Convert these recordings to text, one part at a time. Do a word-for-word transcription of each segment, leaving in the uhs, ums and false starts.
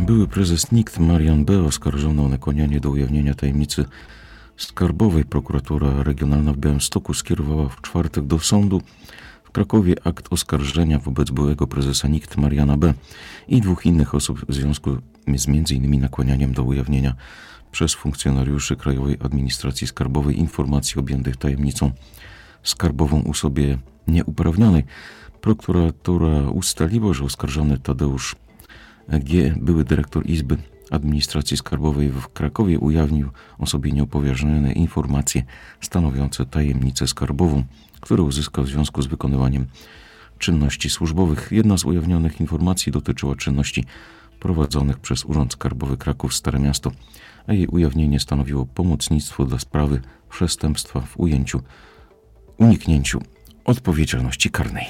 Były prezes N I K T Marian B., oskarżony o nakłanianie do ujawnienia tajemnicy skarbowej. Prokuratura Regionalna w Białymstoku skierowała w czwartek do sądu w Krakowie akt oskarżenia wobec byłego prezesa N I K T Mariana B. i dwóch innych osób w związku z między innymi nakłanianiem do ujawnienia przez funkcjonariuszy Krajowej Administracji Skarbowej informacji objętych tajemnicą skarbową osobie nieuprawnionej. Prokuratura ustaliła, że oskarżony Tadeusz G., były dyrektor Izby Administracji Skarbowej w Krakowie, ujawnił osobie nieupoważnionej informacje stanowiące tajemnicę skarbową, które uzyskał w związku z wykonywaniem czynności służbowych. Jedna z ujawnionych informacji dotyczyła czynności prowadzonych przez Urząd Skarbowy Kraków Stare Miasto, a jej ujawnienie stanowiło pomocnictwo dla sprawy przestępstwa w ujęciu uniknięciu odpowiedzialności karnej.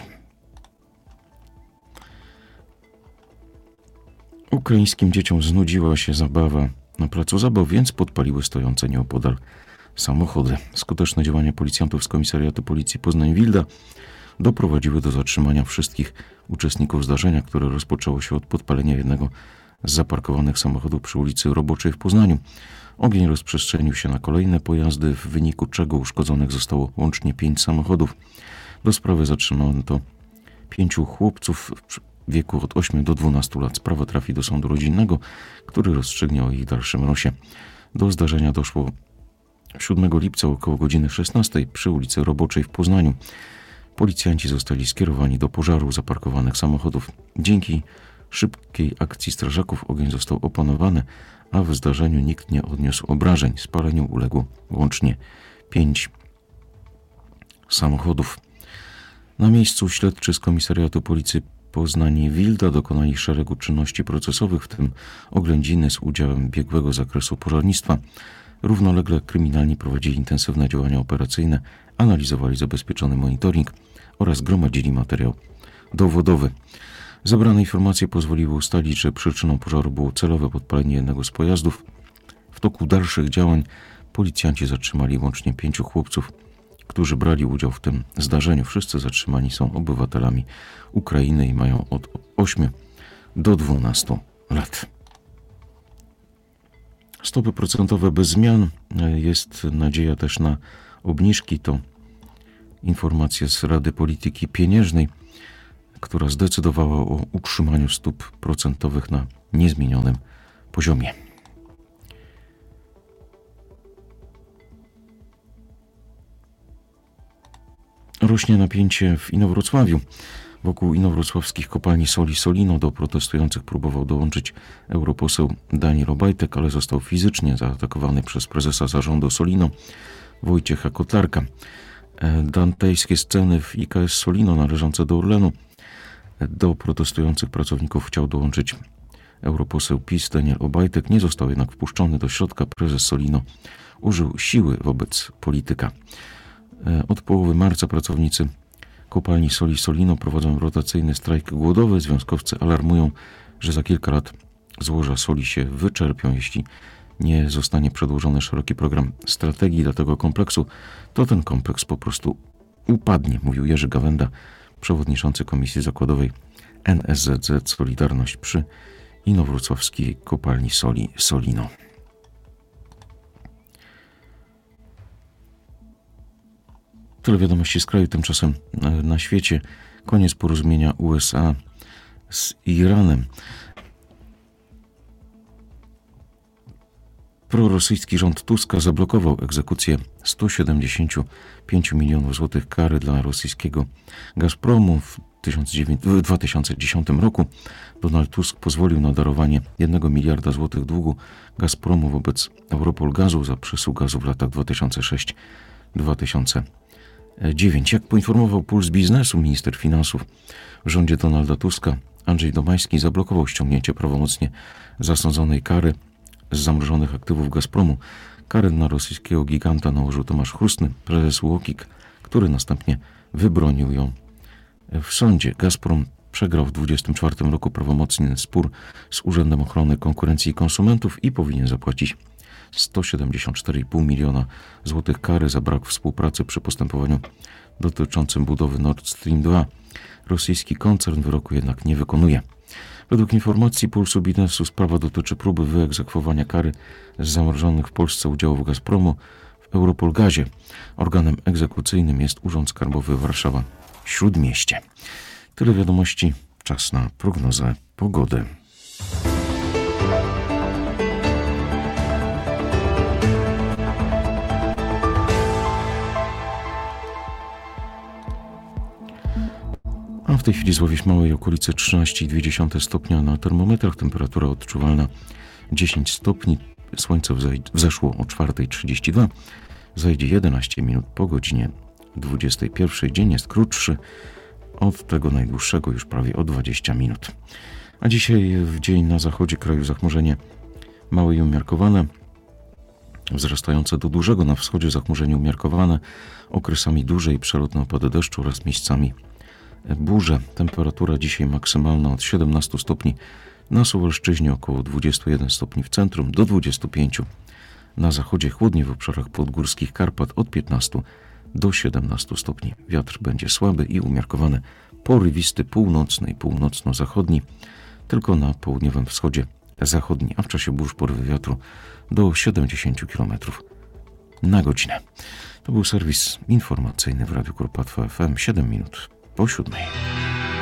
Ukraińskim dzieciom znudziła się zabawa na placu zabaw, więc podpaliły stojące nieopodal samochody. Skuteczne działania policjantów z Komisariatu Policji Poznań-Wilda doprowadziły do zatrzymania wszystkich uczestników zdarzenia, które rozpoczęło się od podpalenia jednego z zaparkowanych samochodów przy ulicy Roboczej w Poznaniu. Ogień rozprzestrzenił się na kolejne pojazdy, w wyniku czego uszkodzonych zostało łącznie pięć samochodów. Do sprawy zatrzymano pięciu chłopców w wieku od ośmiu do dwunastu lat. Sprawa trafi do sądu rodzinnego, który rozstrzygnie o ich dalszym losie. Do zdarzenia doszło siódmego lipca około godziny szesnastej przy ulicy Roboczej w Poznaniu. Policjanci zostali skierowani do pożaru zaparkowanych samochodów. Dzięki szybkiej akcji strażaków ogień został opanowany, a w zdarzeniu nikt nie odniósł obrażeń. Spaleniu uległo łącznie pięć samochodów. Na miejscu śledczy z Komisariatu Policji Poznań-Wilda dokonali szeregu czynności procesowych, w tym oględziny z udziałem biegłego z zakresu pożarnictwa. Równolegle kryminalni prowadzili intensywne działania operacyjne, analizowali zabezpieczony monitoring oraz gromadzili materiał dowodowy. Zebrane informacje pozwoliły ustalić, że przyczyną pożaru było celowe podpalenie jednego z pojazdów. W toku dalszych działań policjanci zatrzymali łącznie pięciu chłopców, którzy brali udział w tym zdarzeniu. Wszyscy zatrzymani są obywatelami Ukrainy i mają od ośmiu do dwunastu lat. Stopy procentowe bez zmian. Jest nadzieja też na obniżki. To informacja z Rady Polityki Pieniężnej, która zdecydowała o utrzymaniu stóp procentowych na niezmienionym poziomie. Rośnie napięcie w Inowrocławiu. Wokół inowrocławskich kopalni soli Solino do protestujących próbował dołączyć europoseł Daniel Obajtek, ale został fizycznie zaatakowany przez prezesa zarządu Solino Wojciecha Kotlarka. Dantejskie sceny w I K S Solino należące do Orlenu. Do protestujących pracowników chciał dołączyć europoseł PiS Daniel Obajtek. Nie został jednak wpuszczony do środka. Prezes Solino użył siły wobec polityka. Od połowy marca pracownicy kopalni soli Solino prowadzą rotacyjny strajk głodowy. Związkowcy alarmują, że za kilka lat złoża soli się wyczerpią. Jeśli nie zostanie przedłożony szeroki program strategii dla tego kompleksu, to ten kompleks po prostu upadnie, mówił Jerzy Gawenda, przewodniczący Komisji Zakładowej N S Z Z Solidarność przy inowrocławskiej kopalni soli Solino. Tyle wiadomości z kraju. Tymczasem na świecie koniec porozumienia U S A z Iranem. Prorosyjski rząd Tuska zablokował egzekucję sto siedemdziesiąt pięć milionów złotych kary dla rosyjskiego Gazpromu. W dwa tysiące dziesiątym roku Donald Tusk pozwolił na darowanie jednego miliarda złotych długu Gazpromu wobec Europol Gazu za przesył gazu w latach dwa tysiące szóstym do dwa tysiące dziewiątego. Jak poinformował Puls Biznesu, minister finansów w rządzie Donalda Tuska Andrzej Domański zablokował ściągnięcie prawomocnie zasądzonej kary z zamrożonych aktywów Gazpromu. Karę na rosyjskiego giganta nałożył Tomasz Chrustny, prezes UOKiK, który następnie wybronił ją w sądzie. Gazprom przegrał w dwudziestym czwartym roku prawomocny spór z Urzędem Ochrony Konkurencji i Konsumentów i powinien zapłacić sto siedemdziesiąt cztery i pół miliona złotych kary za brak współpracy przy postępowaniu dotyczącym budowy Nord Stream dwa. Rosyjski koncern wyroku jednak nie wykonuje. Według informacji Pulsu Biznesu sprawa dotyczy próby wyegzekwowania kary z zamrożonych w Polsce udziałów Gazpromu w Europolgazie. Organem egzekucyjnym jest Urząd Skarbowy Warszawa-Śródmieście. Tyle wiadomości. Czas na prognozę pogody. A w tej chwili Złowieś Małej, okolice trzynaście przecinek dwa stopnia na termometrach, temperatura odczuwalna dziesięć stopni, słońce wzeszło o czwarta trzydzieści dwa, zajdzie jedenaście minut po godzinie dwudziestej pierwszej. Dzień jest krótszy od tego najdłuższego już prawie o dwadzieścia minut. A dzisiaj w dzień na zachodzie kraju zachmurzenie małe i umiarkowane, wzrastające do dużego, na wschodzie zachmurzenie umiarkowane, okresami duże i przelotne opady deszczu oraz miejscami burze. Temperatura dzisiaj maksymalna od siedemnastu stopni na Suwalszczyźnie, około dwudziestu jeden stopni w centrum, do dwudziestu pięciu na zachodzie, chłodniej w obszarach podgórskich Karpat od piętnastu do siedemnastu stopni. Wiatr będzie słaby i umiarkowany, porywisty, północny i północno-zachodni, tylko na południowym wschodzie zachodni, a w czasie burz porywy wiatru do siedemdziesięciu kilometrów na godzinę. To był serwis informacyjny w Radiu Kuropatwa F M, siedem minut po siódmej.